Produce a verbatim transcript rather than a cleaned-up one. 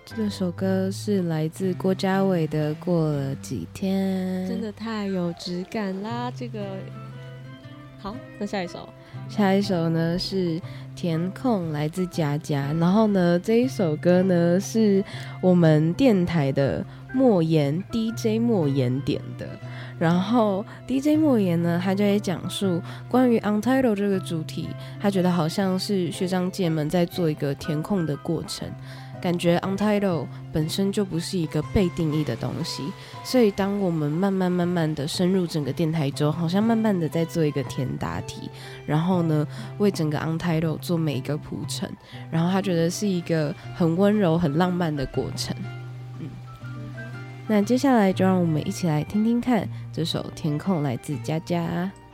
这首歌是来自郭嘉伟的《过了几天》， 真的太有质感啦！这个好，那下一首， 下一首呢是填空，来自佳佳。然后呢，这一首歌呢是我们电台的莫言 D J 莫言点的。然后 D J 莫言呢，他就会讲述关于 Untitled 这个主题，他觉得好像是学长姐们在做一个填空的过程，感觉 Untitled 本身就不是一个被定义的东西，所以当我们慢慢慢慢的深入整个电台之后，好像慢慢的在做一个填答题，然后呢为整个 Untitled 做每一个铺陈，然后他觉得是一个很温柔很浪漫的过程。那接下来就让我们一起来听听看这首填空，来自佳佳。